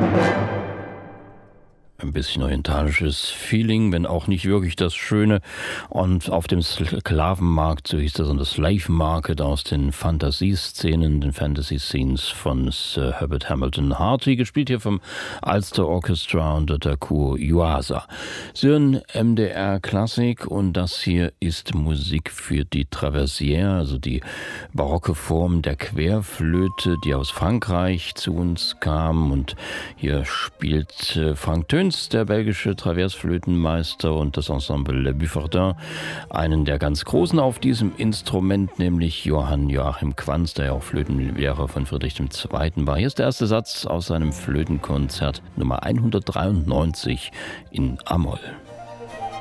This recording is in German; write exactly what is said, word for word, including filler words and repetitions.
Ein bisschen orientalisches Feeling, wenn auch nicht wirklich das Schöne. Und auf dem Sklavenmarkt, so hieß das, und das Slave Market aus den Fantasieszenen, den Fantasy-Scenes von Sir Herbert Hamilton Harty, gespielt hier vom Ulster Orchestra unter der Kur Yuasa. Sie hören M D R Klassik und das hier ist Musik für die Traversière, also die barocke Form der Querflöte, die aus Frankreich zu uns kam. Und hier spielt Frank Töns, der belgische Traversflötenmeister, und das Ensemble Le Buffardin, einen der ganz Großen auf diesem Instrument, nämlich Johann Joachim Quanz, der ja auch Flötenlehrer von Friedrich der Zweite war. Hier ist der erste Satz aus seinem Flötenkonzert Nummer hundertdreiundneunzig in A-Moll.